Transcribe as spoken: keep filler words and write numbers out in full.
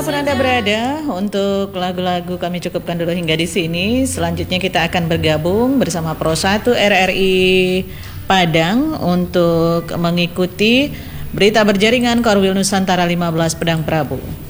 dimanapun Anda berada, untuk lagu-lagu kami cukupkan dulu hingga di sini. Selanjutnya kita akan bergabung bersama Pro satu R R I Padang untuk mengikuti berita berjaringan Korwil Nusantara lima belas Pedang Prabu.